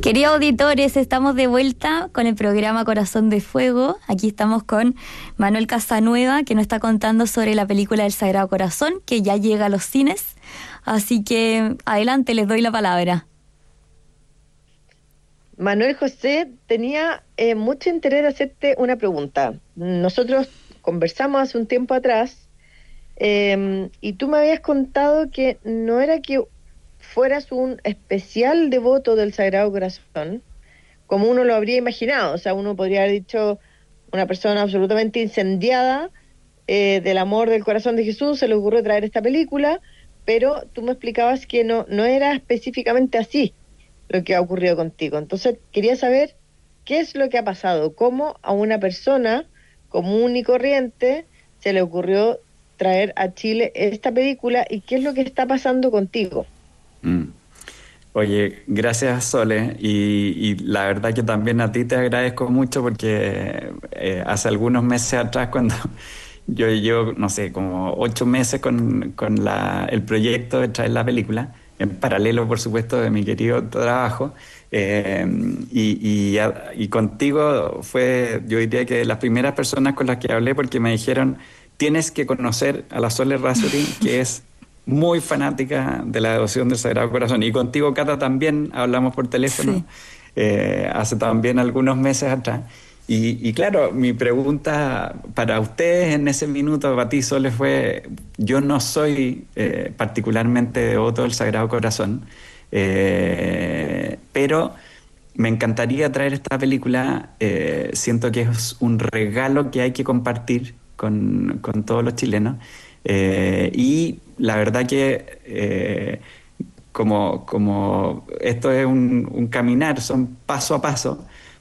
Queridos auditores, estamos de vuelta con el programa Corazón de Fuego. Aquí estamos con Manuel Casanueva, que nos está contando sobre la película del Sagrado Corazón, que ya llega a los cines. Así que adelante, les doy la palabra. Manuel José, tenía mucho interés de hacerte una pregunta. Nosotros conversamos hace un tiempo atrás y tú me habías contado que no era que fueras un especial devoto del Sagrado Corazón, como uno lo habría imaginado. O sea, uno podría haber dicho una persona absolutamente incendiada del amor del corazón de Jesús, se le ocurrió traer esta película, pero tú me explicabas que no era específicamente así lo que ha ocurrido contigo. Entonces quería saber qué es lo que ha pasado, cómo a una persona común y corriente se le ocurrió traer a Chile esta película y qué es lo que está pasando contigo. Oye, gracias Sole, y la verdad que también a ti te agradezco mucho porque hace algunos meses atrás cuando yo llevo, no sé, como 8 meses con el proyecto de traer la película, en paralelo por supuesto de mi querido trabajo, y contigo fue, yo diría que de las primeras personas con las que hablé porque me dijeron, tienes que conocer a la Sole Errázuriz, que es muy fanática de la devoción del Sagrado Corazón. Y contigo, Cata, también hablamos por teléfono hace también algunos meses atrás. Y claro, mi pregunta para ustedes en ese minuto, para ti, Sole, fue: yo no soy particularmente devoto del Sagrado Corazón, pero me encantaría traer esta película. Siento que es un regalo que hay que compartir con todos los chilenos. Y la verdad que como esto es un caminar, son paso a paso,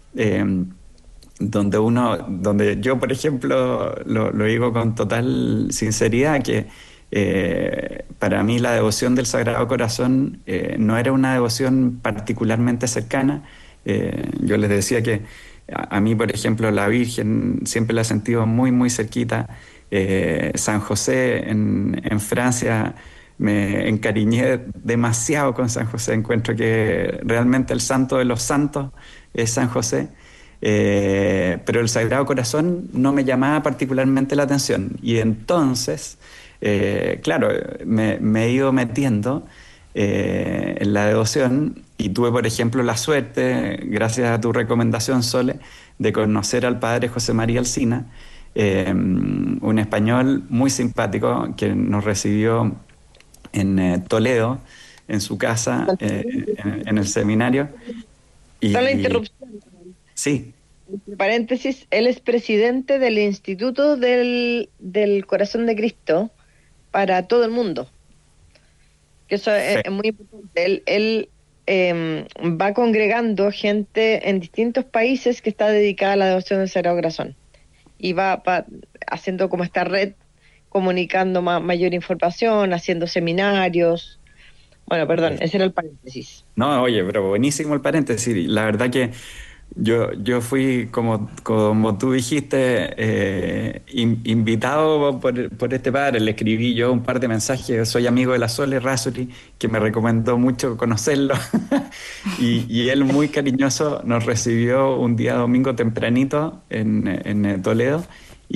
donde yo, por ejemplo, lo digo con total sinceridad, que para mí la devoción del Sagrado Corazón no era una devoción particularmente cercana. Yo les decía que a mí, por ejemplo, la Virgen siempre la he sentido muy, muy cerquita. San José en Francia, me encariñé demasiado con San José. Encuentro que realmente el santo de los santos es San José. Pero el Sagrado Corazón no me llamaba particularmente la atención. Y entonces, claro, me he ido metiendo en la devoción, y tuve, por ejemplo, la suerte, gracias a tu recomendación, Sole, de conocer al padre José María Alsina, un español muy simpático que nos recibió en Toledo, en su casa, en el seminario. Está la interrupción. Sí. Entre paréntesis, él es presidente del Instituto del Corazón de Cristo para todo el mundo. Que eso es muy importante. Él va congregando gente en distintos países que está dedicada a la devoción del Sagrado Corazón. Y va haciendo como esta red, comunicando mayor información, haciendo seminarios. Bueno, perdón, ese era el paréntesis. No, oye, pero buenísimo el paréntesis. La verdad que yo fui, como tú dijiste, invitado por este padre. Le escribí yo un par de mensajes. Soy amigo de la Sole Errázuriz, que me recomendó mucho conocerlo. y él, muy cariñoso, nos recibió un día domingo tempranito en Toledo.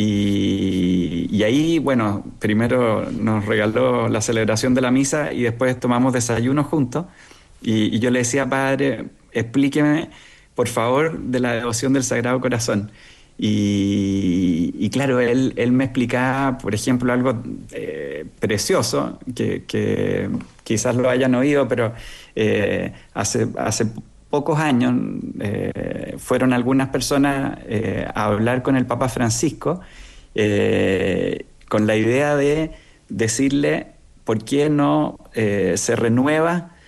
Y ahí, bueno, primero nos regaló la celebración de la misa y después tomamos desayuno juntos. Y yo le decía, padre, explíqueme por favor de la devoción del Sagrado Corazón. Y claro, él me explicaba, por ejemplo, algo precioso, que quizás lo hayan oído, pero hace pocos años fueron algunas personas a hablar con el Papa Francisco con la idea de decirle por qué no se renueva